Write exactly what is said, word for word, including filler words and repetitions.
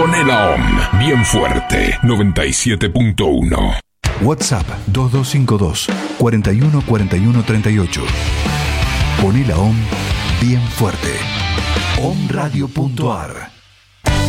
Poné la O M bien fuerte. noventa y siete punto uno. WhatsApp dos dos cinco dos, cuatro uno cuatro uno tres ocho. Poné la O M bien fuerte. omradio punto ar